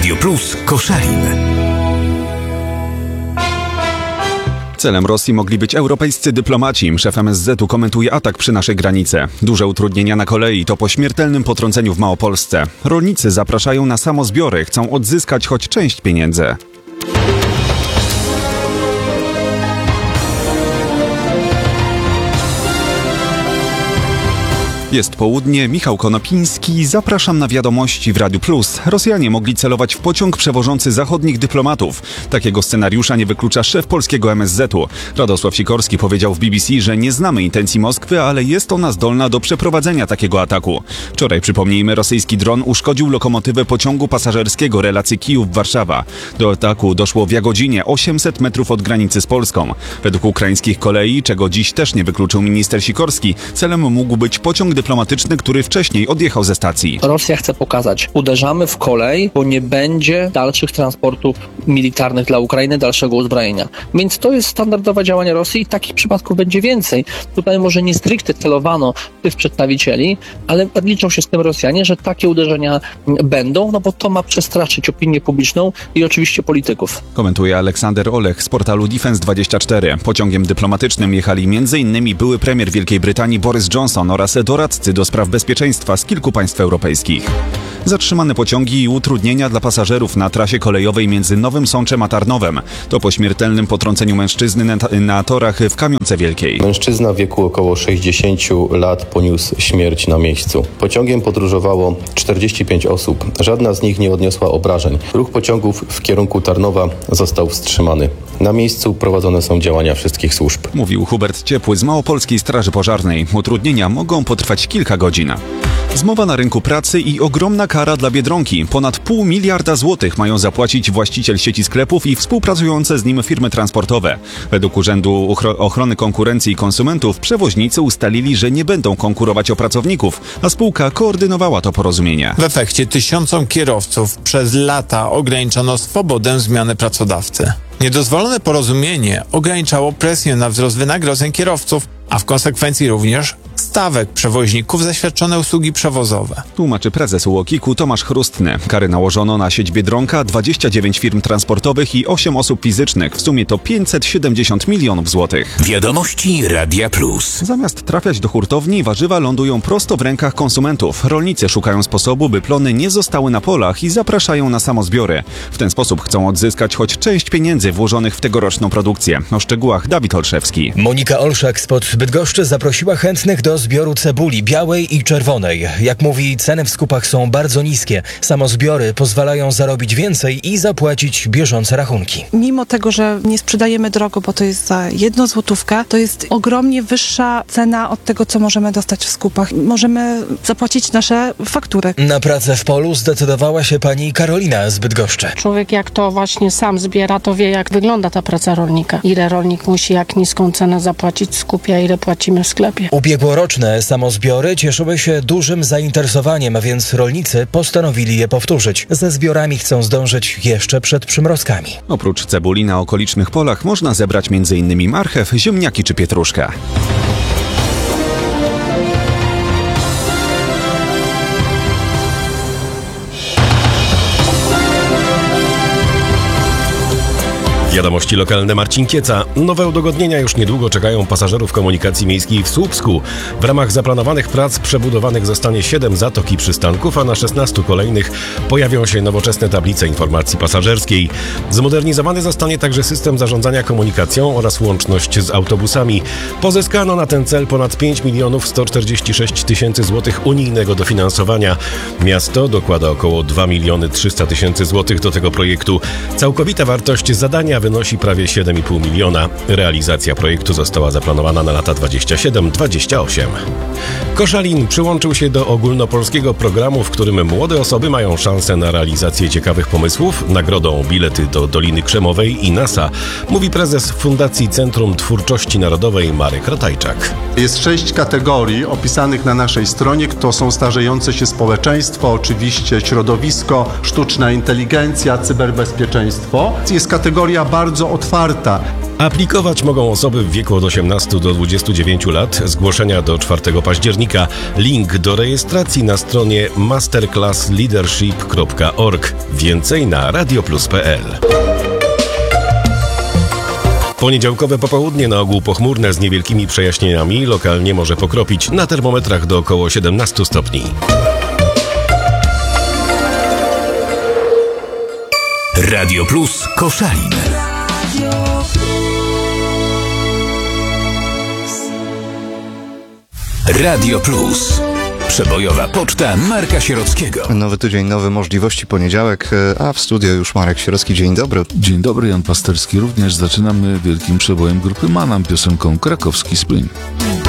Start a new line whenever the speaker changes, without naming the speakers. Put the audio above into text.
Radio Plus Koszalin.
Celem Rosji mogli być europejscy dyplomaci. Szef MSZ-u komentuje atak przy naszej granicy. Duże utrudnienia na kolei to po śmiertelnym potrąceniu w Małopolsce. Rolnicy zapraszają na samozbiory, chcą odzyskać choć część pieniędzy. Jest południe, Michał Konopiński, zapraszam na wiadomości w Radiu Plus. Rosjanie mogli celować w pociąg przewożący zachodnich dyplomatów. Takiego scenariusza nie wyklucza szef polskiego MSZ-u. Radosław Sikorski powiedział w BBC, że nie znamy intencji Moskwy, ale jest ona zdolna do przeprowadzenia takiego ataku. Wczoraj, przypomnijmy, rosyjski dron uszkodził lokomotywę pociągu pasażerskiego relacji Kijów-Warszawa. Do ataku doszło w Jagodzinie, 800 metrów od granicy z Polską. Według ukraińskich kolei, czego dziś też nie wykluczył minister Sikorski, celem mógł być pociąg dyplomatyczny, który wcześniej odjechał ze stacji.
Rosja chce pokazać, uderzamy w kolej, bo nie będzie dalszych transportów militarnych dla Ukrainy, dalszego uzbrojenia. Więc to jest standardowe działanie Rosji i takich przypadków będzie więcej. Tutaj może nie stricte celowano tych przedstawicieli, ale liczą się z tym Rosjanie, że takie uderzenia będą, no bo to ma przestraszyć opinię publiczną i oczywiście polityków.
Komentuje Aleksander Olech z portalu Defense24. Pociągiem dyplomatycznym jechali m.in. były premier Wielkiej Brytanii Boris Johnson oraz doradcy do spraw bezpieczeństwa z kilku państw europejskich. Zatrzymane pociągi i utrudnienia dla pasażerów na trasie kolejowej między Nowym Sączem a Tarnowem. To po śmiertelnym potrąceniu mężczyzny na torach w Kamionce Wielkiej.
Mężczyzna w wieku około 60 lat poniósł śmierć na miejscu. Pociągiem podróżowało 45 osób. Żadna z nich nie odniosła obrażeń. Ruch pociągów w kierunku Tarnowa został wstrzymany. Na miejscu prowadzone są działania wszystkich służb. Mówił
Hubert Ciepły z Małopolskiej Straży Pożarnej. Utrudnienia mogą potrwać kilka godzin. Zmowa na rynku pracy i ogromna kara dla Biedronki. Ponad 0,5 miliarda złotych mają zapłacić właściciel sieci sklepów i współpracujące z nim firmy transportowe. Według Urzędu Ochrony Konkurencji i Konsumentów przewoźnicy ustalili, że nie będą konkurować o pracowników, a spółka koordynowała to porozumienie.
W efekcie tysiącom kierowców przez lata ograniczono swobodę zmiany pracodawcy. Niedozwolone porozumienie ograniczało presję na wzrost wynagrodzeń kierowców, a w konsekwencji również stawek przewoźników za świadczone usługi przewozowe.
Tłumaczy prezes UOKiK-u Tomasz Chrustny. Kary nałożono na sieć Biedronka, 29 firm transportowych i 8 osób fizycznych. W sumie to 570 milionów złotych.
Wiadomości Radia Plus.
Zamiast trafiać do hurtowni, warzywa lądują prosto w rękach konsumentów. Rolnicy szukają sposobu, by plony nie zostały na polach i zapraszają na samozbiory. W ten sposób chcą odzyskać choć część pieniędzy włożonych w tegoroczną produkcję. O szczegółach Dawid Olszewski.
Monika Olszak spod Bydgoszczy zaprosiła chętnych do zbioru cebuli białej i czerwonej. Jak mówi, ceny w skupach są bardzo niskie. Samozbiory pozwalają zarobić więcej i zapłacić bieżące rachunki.
Mimo tego, że nie sprzedajemy drogo, bo to jest za 1 złotówkę, to jest ogromnie wyższa cena od tego, co możemy dostać w skupach. Możemy zapłacić nasze faktury.
Na pracę w polu zdecydowała się pani Karolina z Bydgoszczy.
Człowiek jak to właśnie sam zbiera, to wie, jak wygląda ta praca rolnika. Ile rolnik musi, jak niską cenę zapłacić w skupie, a ile płacimy w sklepie.
Ubiegłoroczne samozbiory cieszyły się dużym zainteresowaniem, więc rolnicy postanowili je powtórzyć. Ze zbiorami chcą zdążyć jeszcze przed przymrozkami.
Oprócz cebuli na okolicznych polach można zebrać m.in. marchew, ziemniaki czy pietruszkę.
Wiadomości lokalne, Marcin Kieca. Nowe udogodnienia już niedługo czekają pasażerów komunikacji miejskiej w Słupsku. W ramach zaplanowanych prac przebudowanych zostanie 7 zatok i przystanków, a na 16 kolejnych pojawią się nowoczesne tablice informacji pasażerskiej. Zmodernizowany zostanie także system zarządzania komunikacją oraz łączność z autobusami. Pozyskano na ten cel ponad 5 146 000 złotych unijnego dofinansowania. Miasto dokłada około 2 300 000 złotych do tego projektu. Całkowita wartość zadania wynosi prawie 7,5 miliona. Realizacja projektu została zaplanowana na lata 27-28. Koszalin przyłączył się do ogólnopolskiego programu, w którym młode osoby mają szansę na realizację ciekawych pomysłów. Nagrodą bilety do Doliny Krzemowej i NASA, mówi prezes Fundacji Centrum Twórczości Narodowej Marek Ratajczak.
Jest 6 kategorii opisanych na naszej stronie. To są starzejące się społeczeństwo, oczywiście środowisko, sztuczna inteligencja, cyberbezpieczeństwo. Jest kategoria bardzo otwarta.
Aplikować mogą osoby w wieku od 18 do 29 lat. Zgłoszenia do 4 października. Link do rejestracji na stronie masterclassleadership.org. Więcej na radioplus.pl. Poniedziałkowe popołudnie na ogół pochmurne z niewielkimi przejaśnieniami. Lokalnie może pokropić. Na termometrach do około 17 stopni.
Radio Plus Koszalin. Radio Plus. Przebojowa poczta Marka Sierockiego.
Nowy tydzień, nowe możliwości, poniedziałek, a w studio już Marek Sierocki. Dzień dobry.
Dzień dobry, Jan Pasterski. Również zaczynamy wielkim przebojem grupy Manam, piosenką Krakowski Spring.